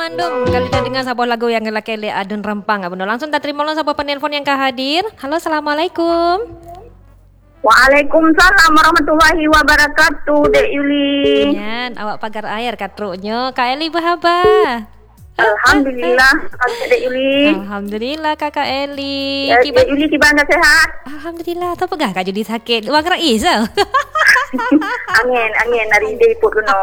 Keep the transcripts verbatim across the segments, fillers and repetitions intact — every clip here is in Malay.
mandum. Kalau dah dengar sebuah lagu yang lelaki le adun rempang abang. Langsung tak terima long sebuah penelpon yang kah hadir. Halo, assalamualaikum. Waalaikumsalam warahmatullahi wabarakatuh, Dek Yuli. Yan, awak pagar air katruknya. Kak Eli berhaba? Alhamdulillah, Kakak Dek Yuli. Alhamdulillah Kakak Eli. Ya, Dek Yuli tiba anda sehat? Alhamdulillah. Tahu pegah Kak jadi sakit. Wang rais ah. Angin, angin dari dia pun kena.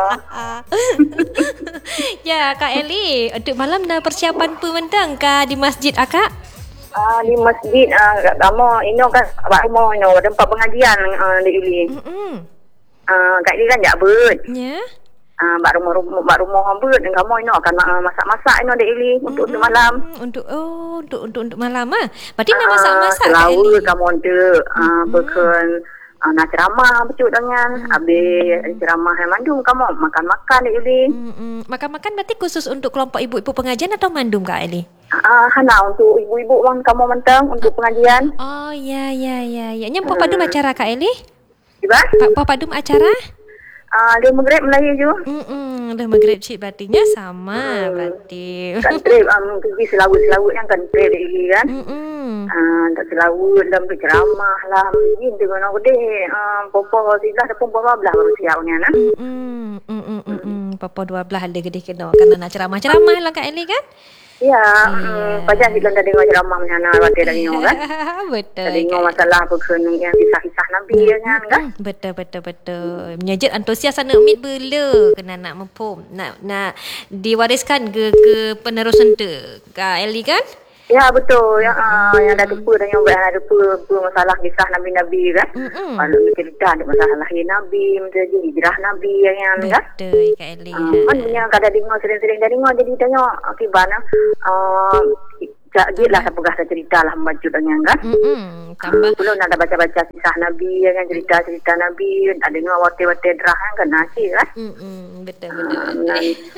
Ya, Kak Eli, untuk malam dah persiapan pemendang kah di masjid akak? Ah, di masjid ah kat kamu ini kan abang rumah ini tempat pengajian ah Dek Yuli. Hmm. Ah kat dia kan jak ber. Ya. Ah bak rumah-rumah bak rumah hamba dan kamu ini akan uh, masak-masak ini Dek Yuli untuk untuk malam. Untuk oh untuk untuk untuk malam ah. Berarti nak masak-masak Kak Eli. Selalu kamu ada ah bukan Uh, nak ceramah betul dengan hmm. habis ceramah yang mandum kamu makan-makan Dek Yuli. Hmm. Makan-makan berarti khusus untuk kelompok ibu-ibu pengajian atau mandum Kak Eli? Ah, uh, hana untuk ibu-ibu orang kamu mentang untuk pengajian. Oh ya ya ya ya. Nyam papadum hmm. acara Kak Eli? Tiba? Pa papadum acara? Ah, uh, dia Maghrib Melayu je. Hmm, dah Maghrib cik berartinya sama hmm. berarti. Kan trip um, pergi selawut-selawut yang kan trip Dek Yuli kan. Hmm. Ah, tak selawut dalam ceramah lah. Mungkin tu kan aku deh. Ah, popo silah dah pun dua belas baru siapnya nah. Hmm. Hmm. Hmm. Popo dua belas ada gede kena kerana nak ceramah-ceramah lah Kak Eli kan? Ya, hmm, pasal kita dah dengar ceramah macam mana waktu dah dengar kan? Betul. Dah dengar masalah berkenaan yang kisah-kisah Nabi kan kan? Betul betul betul. Menyejut antusias anak umit bela kena nak mempum, nak nak diwariskan ke ke penerusan tu. Kak Eli kan? Ya betul. Yang uh, yang dah lupa dan yang ada lupa masalah kisah Nabi-Nabi kan? Hmm. Kalau cerita ada masalah lahir Nabi, macam hijrah Nabi yang yang kan? Betul Kak Eli. Uh, kan yang kadang dengar sering-sering dah dengar jadi tanya akibatnya uh, jadi lah sepegah cerita lah membaca dengan kan. Hmm. Tambah. Belum nak baca-baca kisah Nabi kan, cerita-cerita Nabi, ada dengar wate-wate drah kan nasi kan. Hmm. Betul betul.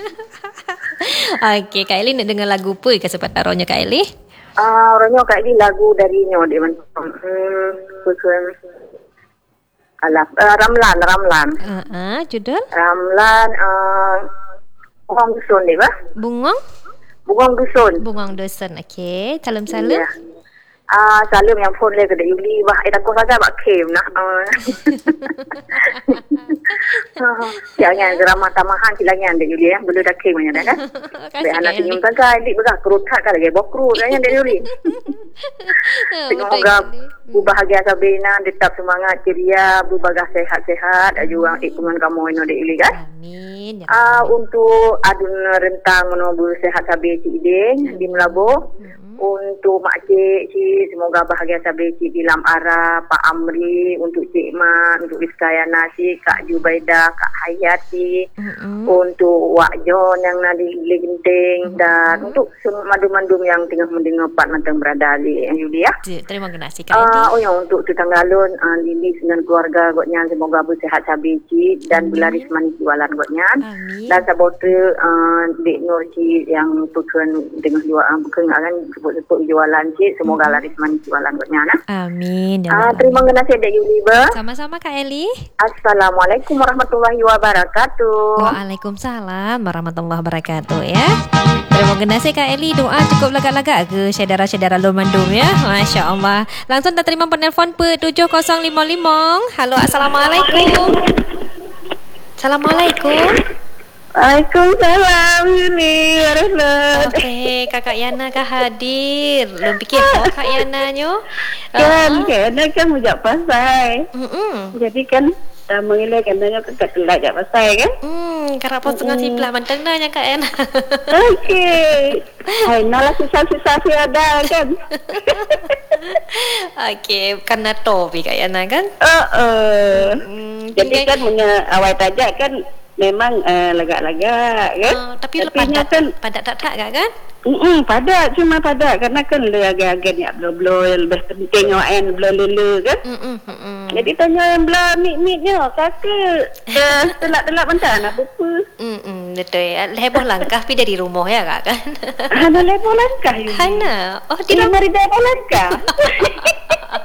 Okey, Kak Eli nak dengar lagu apa kesempatan Kak Eli? Ah, uh, orangnya Kak Eli lagu darinya dia macam hmm, bukan alah uh, Ramlan, Ramlan. Ah, uh, uh, judul? Ramlan uh, Bungong Dusun dia bah? Bungong? Bungong Dusun. Bungong Dusun. Okey, salam-salam. Ya. Ah, salam yang phone le ke Dek Yuli bah eh takut saja bak kem nah. Jangan drama tamahan silangan Dek Yuli ya. Belum dah kem nya kan. Be anak senyum saja dik begah kerutat kan lagi bokru kan Dek Yuli. Semoga bahagia sabina, tetap semangat ceria, berbagai sehat-sehat, juga ikungan kamu ini Dek Yuli kan. Amin. Ya. Ah, untuk adun rentang menunggu sehat sabi Cik Iding di Melabu. Untuk Mak Cik, Cik semoga bahagia sabi Cik Dilam Ara, Pak Amri, untuk Cik Mak, untuk Rizkayana Cik, Kak Jubaida, Kak Hayati, mm-hmm. untuk Wak John yang nadi genting mm-hmm. dan untuk semua mandum-mandum yang tengah mendengar Pak Manteng berada di Yudi ya. Terima kasih Kak uh, Oh ya untuk tetanggalun uh, Lili dengan keluarga gotnya semoga bersehat sabi Cik dan belaris manis jualan gotnya. Dan sabote uh, Dek Nur Cik yang pekan dengan jualan pekan kan sebut jualan Cik semoga laris manis jualan gotnya nah. Amin. Ah uh, terima kasih Dek Yuli ba. Sama-sama Kak Eli. Assalamualaikum warahmatullahi wabarakatuh. Waalaikumsalam warahmatullahi wabarakatuh ya. Terima kasih Kak Eli, doa cukup lagak-lagak ke saudara-saudara Lor Mandum ya. Masya-Allah. Langsung tak terima penelpon pe tujuh kosong lima lima. Halo, assalamualaikum. Assalamualaikum. Waalaikumsalam Yuni warahmatullahi. Okey, Kakak Yana kah hadir? Belum fikir kok Kak Yana nyo. Kan, kan kan mujak pasai. Hmm. Jadi kan uh, mengilah kananya ke kelak jak pasai kan? Hmm, karena pos tengah siblah manteng dah nya Kak Yana. Okey. Hai nala susah-susah si ada kan. Okey, karena topi Kak Yana kan? Uh, uh. Hmm, Jadi kan punya awal tajak kan memang uh, lagak-lagak kan. Uh, tapi padat kan padat tak tak kan? Hmm, padat cuma padat karena kan le agak-agak ni blur-blur lebih penting awak blur-blur kan. Hmm hmm. Jadi tanya yang blur mik-miknya kakak uh, telak-telak mentah nak apa? Hmm hmm betul. Heboh langkah pi dari rumah ya Kak kan. Hana heboh langkah. Hana. Oh di rumah dia heboh langkah.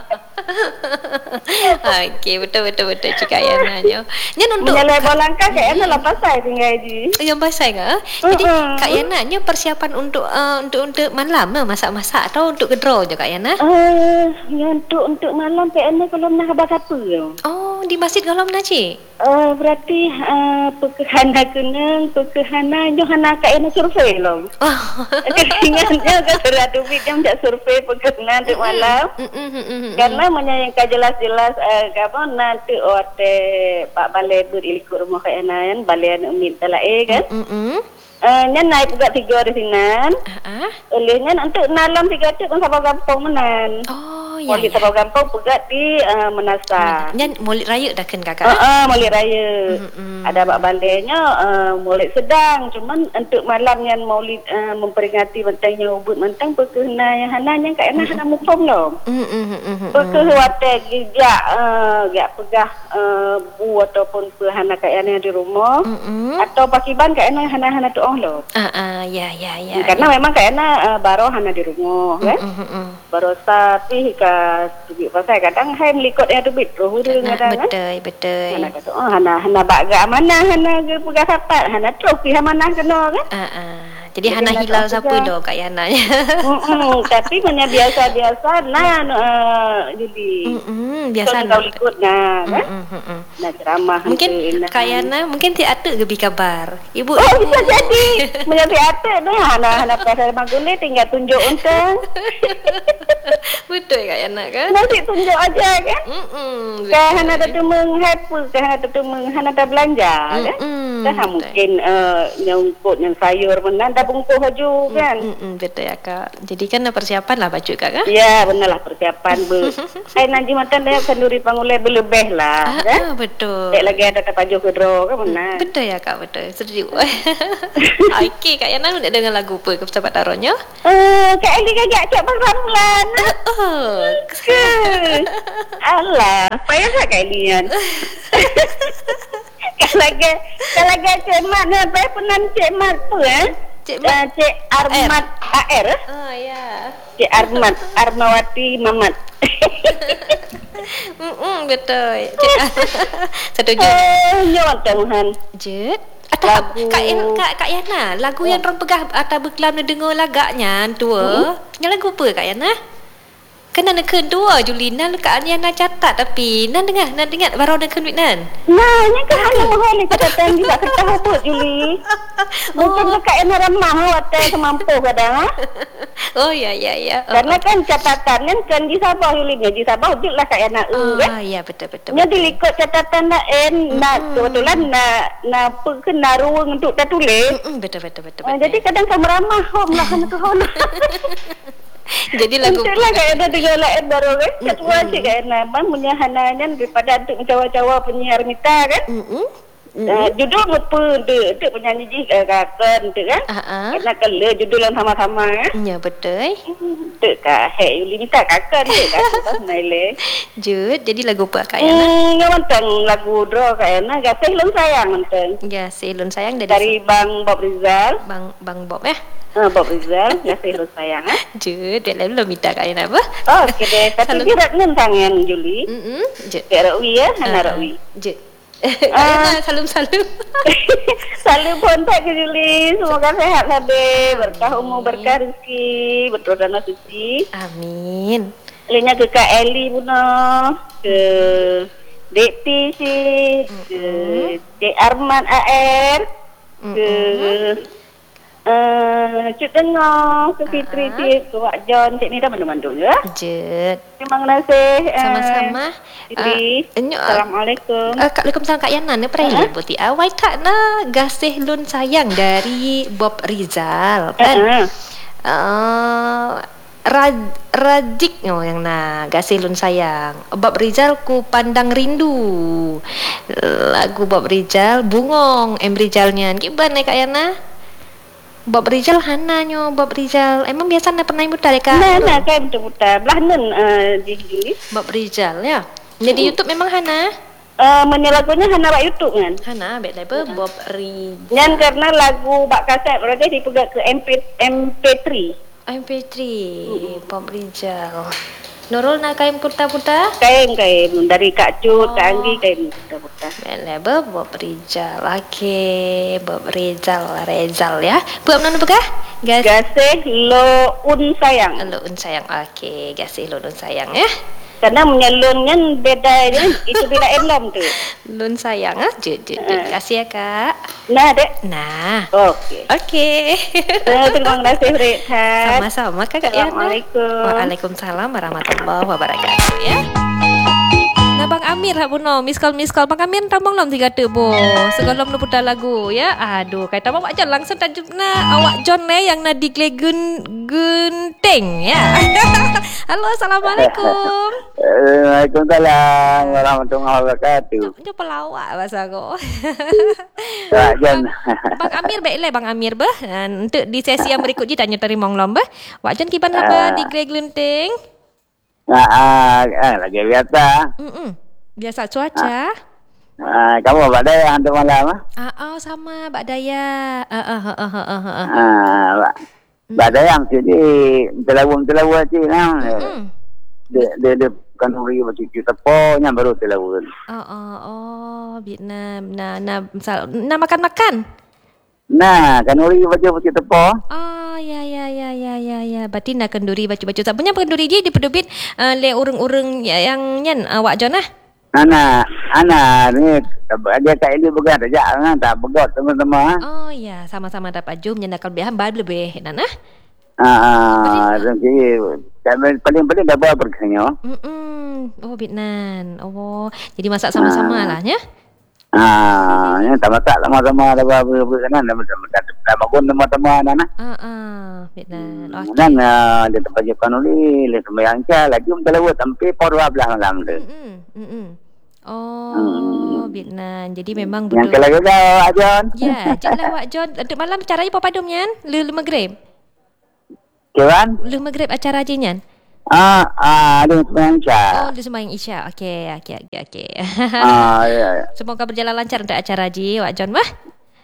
Okey, betul betul betul cakap Yana nyo. Nyan untuk Menyalai bolangkah Kak Yana lah pasal tinggal di. yang pasal ke? Jadi Uh-uh. Kak Yana nyo persiapan untuk uh, untuk untuk malam lah masak-masak atau untuk gedro je Kak Yana? Uh, yang untuk untuk malam Kak Yana kalau nak habis apa tu? Oh, di masjid kalau mana cik? Uh, berarti uh, pekehana kenang, pekehana nyo hana Kak Yana survei loh. Oh. Keingatnya ke surat duit jam tak survei pekehana untuk malam. Mm, mm, mm, mm, mm. Karena menyayangkan jelas-jelas uh, apa nanti ote Pak Balai berilikut rumah Kak Yana kan, Balai anak umit talae kan. Mm, mm. Uh, nya naik juga tiga di sini. Uh-uh. Olehnya nanti malam tiga tu kan sabau gampang menan. Oh, ya. Molid ya. sabau gampang pegat di uh, Menasa. Nyan molid raya dah kan kakak? Uh, uh, molid raya. Mm-mm. Ada Pak Balainya uh, molid sedang. Cuman untuk malam yang molid uh, memperingati bentangnya ubud mentang pekena yang hana yang Kak Yana hana mufum loh. Pekehwate gigak uh, gak pegah uh, bu ataupun pehana Kak Yana di rumah. Mm-mm. Atau pakiban Kak Yana hana-hana tu loh. Ah, ah, ya, ya, ya. Karena ya. memang kayaknya uh, baru hana di rumah kan. Mm, mm, mm. Baru sapi ka duit pasal kadang hai melikut yang duit roh dia Nah, kadang kan. betul, betul. Hana kata oh hana hana baga mana hana ge pegah sapat hana terus pi mana kena kan. Ah, ah. Jadi, Jadi hana nak hilal tak siapa juga. dah Kak Yana nya? Mm-mm, tapi punya biasa-biasa nah uh, jadi Mm, biasa kau ikut nah kan. Mm, mm, mm. Nak ceramah Mungkin hantu, Kak Yana mungkin tidak ada lebih kabar. Ibu. Oh bisa jadi menjadi atuk tu hana hana pasal magule tinggal tunjuk untang. Betul Kak Yana kan? Nanti tunjuk aja kan. Mm-mm. Kan hana tu menghapu, kan hana tu meng hana tak belanja kan. Mm-mm. Kan mungkin uh, nyangkut yang sayur menan dah bungkus haju kan. Mm-mm. Betul ya Kak. Jadi kan persiapan lah baju Kak kan? Ya benarlah persiapan ber. Hai nanti matan dah kenduri pangulai berlebih lah Ah, kan. ah, betul. Tak lagi ada baju kedro kan benar. Betul ya Kak, betul. Setuju. Okey, Kak Yana nak dengar lagu apa ke sahabat taronya? Eh Kak Eli gagak cak bang Ramlan. Oh. Ke. Alah, payah tak Kak Eli kan. Kalau ke kalau ke Cik Mat ni apa pernah Cik Mat tu eh? Cik Mat. Uh, Cik Armat A R eh? Oh ya. Cik Armat Armawati Mamat. Mm betul. Cik. Setuju. Eh, nyawat Tuhan. Jet. Atau Lagu- Kak, Yan- Kak, Kak Yana, lagu yang orang pegah atau berkelam nak dengar lagaknya tua. Yang lagu apa Kak Yana? Kena nak kedua Juli nan Kak Yana catat tapi nan dengar nan dengar baru nak duit nan. Nah, ni kan hanya mohon ni kata tadi tak kata hubut Juli. Mungkin oh. Kak Ena ramah awak semampu kadang. Oh ya ya ya. Oh, Karena kan catatan kan di Sabah Juli di Sabah lah Kak Ena oh, kan. ah, ya betul betul. Nya dilikut catatan nak en nak kebetulan nak nak kena ruang untuk tak tulis. Mm, betul betul betul. Uh, betul. jadi kadang kamu ramah hom lah kan tu hom. Jadi lagu Itulah Kak Ena tinggal lain baru kan. Ketua cik Kak Ena bang punya hananya daripada untuk cawa-cawa penyiar mita kan. Mm-mm. Uh, judul apa tu tu penyanyi ji kakak tu kan. Ah ah. Kena kala judul yang sama-sama kan. Ya betul. Tu kak hei Yuli minta kakak tu kan. Tak naile. Jut, jadi lagu apa Kak Yana? Hmm, yang mentang lagu draw Kak Yana gasih lem sayang mentang. Ya, Selun sayang dari, Dari Bang Bob Rizal. Bang Bang Bob ya. Uh, Bob Rizal gasih lem sayang ah. Jut, dia lalu minta Kak Yana apa? Oh, okey deh. Tapi dia rak ngen tangan Yuli. Mm-mm. Jut. Kak Rakwi ya, Hana Ah, Rakwi. Jut. Kak Yana salam-salam. Selalu kontak ke Juli. Semoga sehat habis. Berkah umur, berkah rezeki. Betul dana suci. Amin. Lainnya ke Kak Eli pun. Ke Dek T C. Ke Cik Arman A R. Ke Uh, Cik Tengah, ke Fitri, Cik, ke Wak John, Cik ni dah mandu-mandu ya. Jut. Terima kasih. Uh, Sama-sama. Fitri. Uh, enyo, Assalamualaikum. Uh, Kak Waalaikumsalam Kak Yana ni pernah uh-huh. Putih awai tak na gasih lun sayang dari Bob Rizal kan. Uh-huh. Uh, Raj, Rajik oh, yang na gasih lun sayang. Bob Rizal ku pandang rindu. Lagu Bob Rizal bungong em Rizalnya. Gimana Kak Yana? Bob Rizal hana nyo Bob Rizal. Emang biasa na pernah mutar ya Kak? Nah, nah, kan betul-betul. Belah nun uh, di Juli. Bob Rizal ya. Jadi uh. YouTube memang hana. Uh, mana lagunya Hana Bak YouTube kan? Hana bet label uh. Bob Rizal. Dan karena lagu Bak Kaset berada dipegat ke M P M P tiga. M P tiga uh. Bob Rizal. Nurul nak kain putah-putah? Kain-kain dari Kak Cut, oh. Kak Anggi kain putah-putah. Boleh, Bob Rizal. Okey, Bob Rizal, Rizal ya. Buat mana bekah? Gas. Gasih lo un sayang. Lo un sayang. Okey, gasih lo un sayang ya. Karena menyalunnya beda ini, itu beda elom tu. Lun sayang ah, jut jut. Uh. Kasih ya Kak. Nah, Dek. Nah. Okey. Okey. Terima kasih Rehat. Sama-sama Kak. Assalamualaikum. Waalaikumsalam warahmatullahi wabarakatuh ya. Nah Bang Amir hak buno miss call miss call Bang Amir tambang lom tiga tu bo. Segalom lu putar lagu ya. Aduh kata Bang Jon langsung tajuk na awak Jon le yang na declare gun gunting ya. Halo assalamualaikum. Waalaikumsalam warahmatullahi wabarakatuh. Dia pelawak bahasa aku. Wak Jon. Bang Amir baik le Bang Amir bah. Untuk di sesi yang berikut je tanya terima lom bah. Wak Jon kiban apa declare gunting? Ah, ah, lagi biasa. Mm-mm. Biasa cuaca. Ah, kamu Mbak Daya hantu malam ah? Ah, oh, sama Mbak Daya. Ah, ah, ah, ah, ah, ah. Ah, Mbak, Mbak Daya mesti di telawu telawu aja nah. Dia dia dia kan uri macam kita ponya baru telawu. Oh, oh, oh, Vietnam. Nah, nah, misal, nah makan-makan. Nah, kan uri baca baca tepo. Oh, ya ya ya ya ya ya. Berarti nak kenduri baca-baca. Sebenarnya kenduri dia di pedubit uh, le urung-urung yang nyan awak uh, Jon ah. Anak, anak ni dia tak ini bukan saja kan tak begot teman-teman. Oh ya, sama-sama dapat jum yang nakal bihan bab lebih dan ah. Ah, jadi paling-paling dah berapa berkenyo. Hmm. Oh, Vietnam. Oh, jadi masak sama-sama lah ya. Ah, ya tak masak sama-sama dah berapa kan dah dah bangun teman-teman ana. Ah ah, Vietnam. Okey. Dan dia tempat jepan ni le sembahyang cha lagi um telawat sampai pukul dua belas malam tu. Hmm. Hmm. Oh, Vietnam. Jadi memang yang kalau juga Wak Jon. Ya, jelah Wak Jon. Untuk malam caranya apa padum nyan? Le maghrib. Kewan? Le maghrib acara je nyan. Ah, ah, ada sembahyang isya. Oh, ada sembahyang isya. Okey, okey, okey, okey. Ah, ya, ya. Semoga berjalan lancar untuk acara Haji, Wak Jon mah.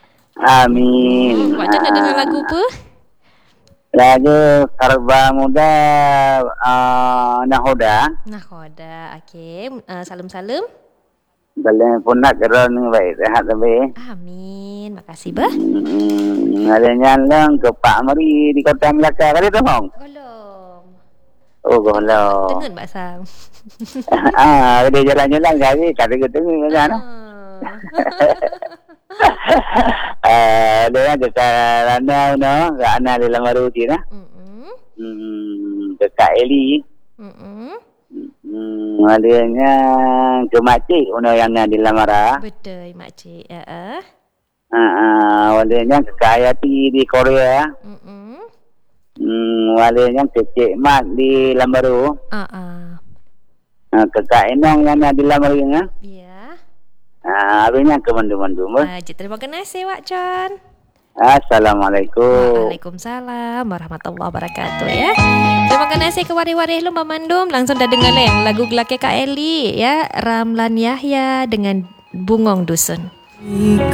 Amin. Hmm, Wak Jon nak dengar lagu apa? Lagu Sarba Muda uh, Nahoda. Nahoda. Okey, uh, salam-salam. Dalam pun nak geran baik sehat lebih. Amin. Makasih bah. Hmm, ada nyalong ke Pak Mari di Kota Melaka kali tu, Hong. Golong. Oh, golong. Tengen Mbak Sang. Ah, dia jalan-jalan kali, kata ke tengen kan. Ah, dia ada karana no, karana di lamaru ti nah. Hmm, dekat Eli. Hmm, hmm adanya ke makcik ono yang di lamara. Betul, makcik. Heeh. Ah, ah, adanya ke Kayati di Korea. Hmm. Hmm, walanya kecik mak di Lambaru. Ah ah. Uh, Kakak Enong yang ada di Lambaru ya. Ya. Ah, abinya ke mandu-mandu. Ah, terima kasih Wak Jon. Assalamualaikum. Waalaikumsalam warahmatullahi wabarakatuh ya. Terima kasih ke wari-wari lu Mamandum. Langsung dah dengar yang lagu gelake Kak Eli ya, Ramlan Yahya dengan Bungong Dusun.